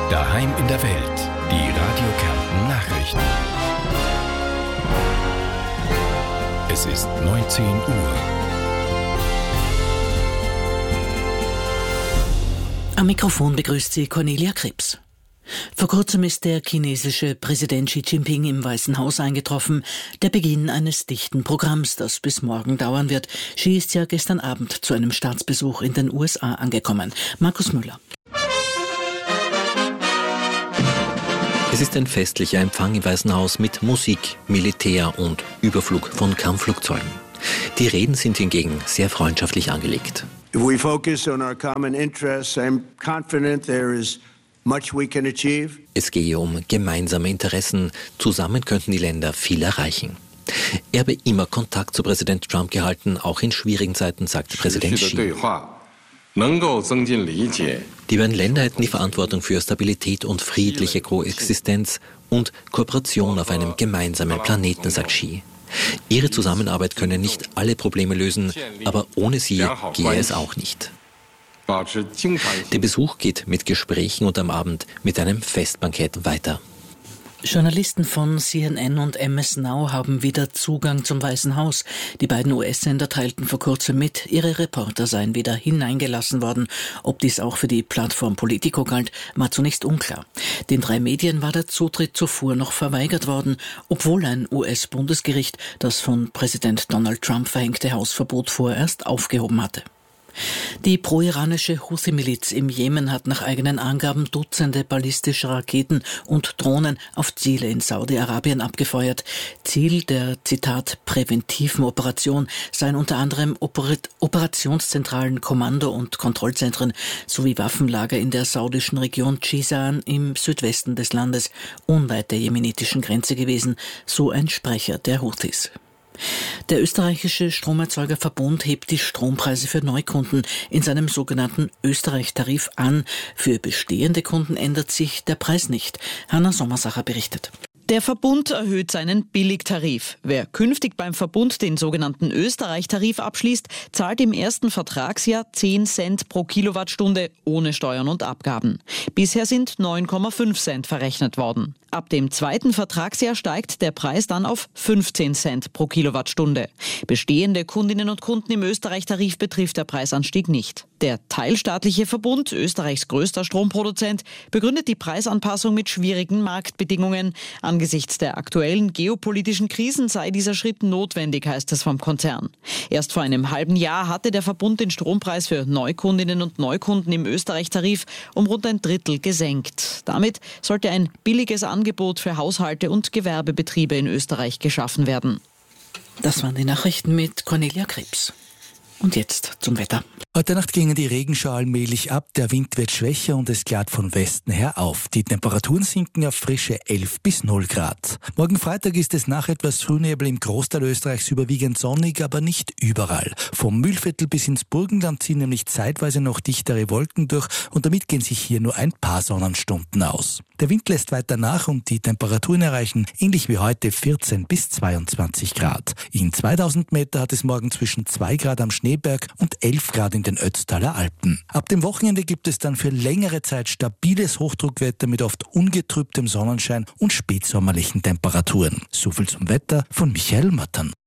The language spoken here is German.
Daheim in der Welt. Die Radio Kärnten Nachrichten. Es ist 19 Uhr. Am Mikrofon begrüßt sie Cornelia Krebs. Vor kurzem ist der chinesische Präsident Xi Jinping im Weißen Haus eingetroffen. Der Beginn eines dichten Programms, das bis morgen dauern wird. Xi ist ja gestern Abend zu einem Staatsbesuch in den USA angekommen. Markus Müller. Es ist ein festlicher Empfang im Weißen Haus mit Musik, Militär und Überflug von Kampfflugzeugen. Die Reden sind hingegen sehr freundschaftlich angelegt. If we focus on our common interests, I'm confident there is much we can achieve. Es gehe um gemeinsame Interessen. Zusammen könnten die Länder viel erreichen. Er habe immer Kontakt zu Präsident Trump gehalten, auch in schwierigen Zeiten, sagte Präsident Xi. Die beiden Länder hätten die Verantwortung für Stabilität und friedliche Koexistenz und Kooperation auf einem gemeinsamen Planeten, sagt Xi. Ihre Zusammenarbeit könne nicht alle Probleme lösen, aber ohne sie gehe es auch nicht. Der Besuch geht mit Gesprächen und am Abend mit einem Festbankett weiter. Journalisten von CNN und MS Now haben wieder Zugang zum Weißen Haus. Die beiden US-Sender teilten vor kurzem mit, ihre Reporter seien wieder hineingelassen worden. Ob dies auch für die Plattform Politico galt, war zunächst unklar. Den 3 Medien war der Zutritt zuvor noch verweigert worden, obwohl ein US-Bundesgericht das von Präsident Donald Trump verhängte Hausverbot vorerst aufgehoben hatte. Die pro-iranische Houthi-Miliz im Jemen hat nach eigenen Angaben Dutzende ballistische Raketen und Drohnen auf Ziele in Saudi-Arabien abgefeuert. Ziel der, Zitat, präventiven Operation seien unter anderem Operationszentralen, Kommando- und Kontrollzentren sowie Waffenlager in der saudischen Region Jizan im Südwesten des Landes, unweit der jemenitischen Grenze gewesen, so ein Sprecher der Houthis. Der österreichische Stromerzeugerverbund hebt die Strompreise für Neukunden in seinem sogenannten Österreich-Tarif an. Für bestehende Kunden ändert sich der Preis nicht. Hanna Sommersacher berichtet. Der Verbund erhöht seinen Billigtarif. Wer künftig beim Verbund den sogenannten Österreich-Tarif abschließt, zahlt im ersten Vertragsjahr 10 Cent pro Kilowattstunde ohne Steuern und Abgaben. Bisher sind 9,5 Cent verrechnet worden. Ab dem zweiten Vertragsjahr steigt der Preis dann auf 15 Cent pro Kilowattstunde. Bestehende Kundinnen und Kunden im Österreich-Tarif betrifft der Preisanstieg nicht. Der teilstaatliche Verbund, Österreichs größter Stromproduzent, begründet die Preisanpassung mit schwierigen Marktbedingungen. Angesichts der aktuellen geopolitischen Krisen sei dieser Schritt notwendig, heißt es vom Konzern. Erst vor einem halben Jahr hatte der Verbund den Strompreis für Neukundinnen und Neukunden im Österreich-Tarif um rund ein Drittel gesenkt. Damit sollte ein billiges Angebot für Haushalte und Gewerbebetriebe in Österreich geschaffen werden. Das waren die Nachrichten mit Cornelia Krebs. Und jetzt zum Wetter. Heute Nacht gingen die Regenschauer allmählich ab, der Wind wird schwächer und es klart von Westen her auf. Die Temperaturen sinken auf frische 11 bis 0 Grad. Morgen Freitag ist es nach etwas Frühnebel im Großteil Österreichs überwiegend sonnig, aber nicht überall. Vom Mühlviertel bis ins Burgenland ziehen nämlich zeitweise noch dichtere Wolken durch und damit gehen sich hier nur ein paar Sonnenstunden aus. Der Wind lässt weiter nach und die Temperaturen erreichen, ähnlich wie heute, 14 bis 22 Grad. In 2000 Meter hat es morgen zwischen 2 Grad am Schneeberg und 11 Grad in den Ötztaler Alpen. Ab dem Wochenende gibt es dann für längere Zeit stabiles Hochdruckwetter mit oft ungetrübtem Sonnenschein und spätsommerlichen Temperaturen. So viel zum Wetter von Michael Mattern.